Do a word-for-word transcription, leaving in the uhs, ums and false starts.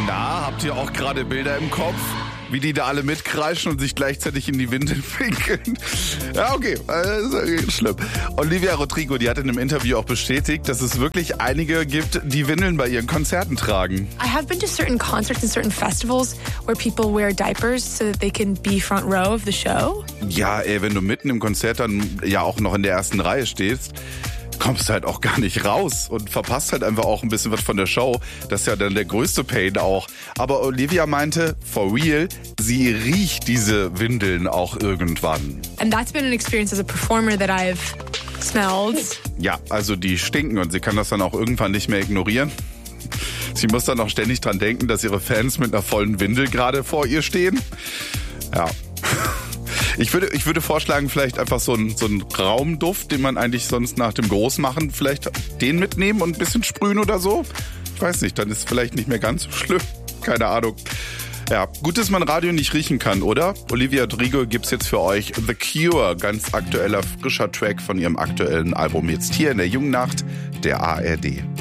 Na, habt ihr auch gerade Bilder im Kopf? Wie die da alle mitkreischen und sich gleichzeitig in die Windeln pinkeln. Ja, okay, das ist schlimm. Olivia Rodrigo, die hat in einem Interview auch bestätigt, dass es wirklich einige gibt, die Windeln bei ihren Konzerten tragen. I have been to certain concerts and certain festivals where people wear diapers so that they can be front row of the show. Ja, ey, wenn du mitten im Konzert dann ja auch noch in der ersten Reihe stehst, kommst halt auch gar nicht raus und verpasst halt einfach auch ein bisschen was von der Show. Das ist ja dann der größte Pain auch. Aber Olivia meinte, for real, sie riecht diese Windeln auch irgendwann. And that's been an experience as a performer that I've smelled. Ja, also die stinken und sie kann das dann auch irgendwann nicht mehr ignorieren. Sie muss dann auch ständig dran denken, dass ihre Fans mit einer vollen Windel gerade vor ihr stehen. Ja. Ich würde, ich würde vorschlagen, vielleicht einfach so einen so einen Raumduft, den man eigentlich sonst nach dem Großmachen vielleicht den mitnehmen und ein bisschen sprühen oder so. Ich weiß nicht, dann ist es vielleicht nicht mehr ganz so schlimm. Keine Ahnung. Ja, gut, dass man Radio nicht riechen kann, oder? Olivia Rodrigo gibt's jetzt für euch The Cure, ganz aktueller, frischer Track von ihrem aktuellen Album jetzt hier in der Jungen Nacht der A R D.